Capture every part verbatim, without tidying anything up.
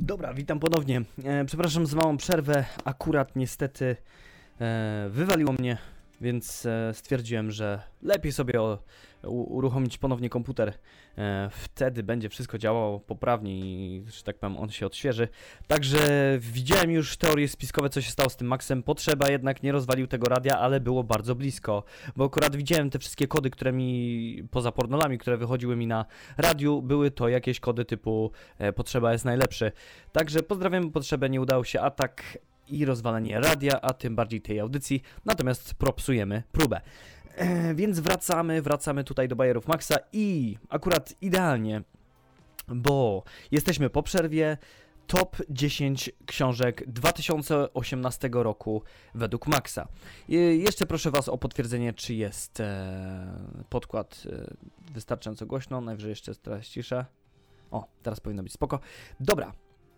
Dobra, witam ponownie. E, przepraszam za małą przerwę. Akurat niestety e, wywaliło mnie, więc e, stwierdziłem, że lepiej sobie o, u, uruchomić ponownie komputer. E, wtedy będzie wszystko działało poprawnie i, że tak powiem, on się odświeży. Także widziałem już teorie spiskowe, co się stało z tym Maxem. Potrzeba jednak nie rozwalił tego radia, ale było bardzo blisko. Bo akurat widziałem te wszystkie kody, które mi, poza pornolami, które wychodziły mi na radiu, były to jakieś kody typu e, potrzeba jest najlepszy. Także pozdrawiam Potrzebę, nie udało się atak i rozwalenie radia, a tym bardziej tej audycji, natomiast propsujemy próbę. E, więc wracamy, wracamy tutaj do bajerów Maxa i akurat idealnie, bo jesteśmy po przerwie. Top dziesięć książek dwa tysiące osiemnastego roku według Maxa. I jeszcze proszę Was o potwierdzenie, czy jest e, podkład e, wystarczająco głośno. Najwyżej jeszcze teraz ciszę. O, teraz powinno być spoko. Dobra.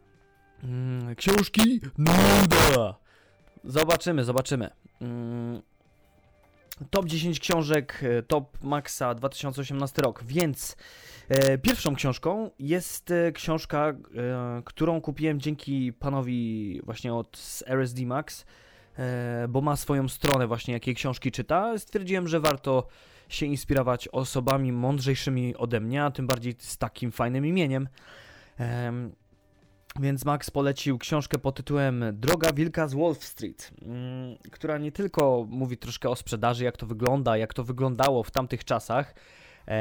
Mm, książki nuda. Zobaczymy, zobaczymy. Mm, top dziesięć książek, top Maxa dwa tysiące osiemnasty rok, więc e, pierwszą książką jest e, książka, e, którą kupiłem dzięki panowi właśnie od z R S D Max, e, bo ma swoją stronę właśnie, jakie książki czyta. Stwierdziłem, że warto się inspirować osobami mądrzejszymi ode mnie, a tym bardziej z takim fajnym imieniem. E, Więc Max polecił książkę pod tytułem Droga Wilka z Wall Street, mm, która nie tylko mówi troszkę o sprzedaży, jak to wygląda, jak to wyglądało w tamtych czasach, e,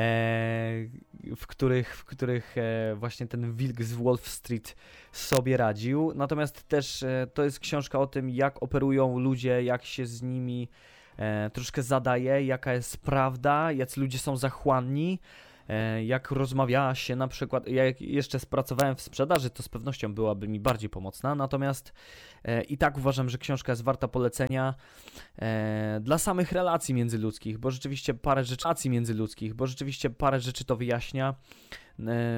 w których, w których e, właśnie ten wilk z Wall Street sobie radził. Natomiast też e, to jest książka o tym, jak operują ludzie, jak się z nimi e, troszkę zadaje, jaka jest prawda, jacy ludzie są zachłanni. Jak rozmawia się na przykład, ja jak jeszcze pracowałem w sprzedaży, to z pewnością byłaby mi bardziej pomocna, natomiast e, i tak uważam, że książka jest warta polecenia e, dla samych relacji międzyludzkich, bo rzeczywiście parę rzeczy, relacji międzyludzkich, bo rzeczywiście parę rzeczy to wyjaśnia. E,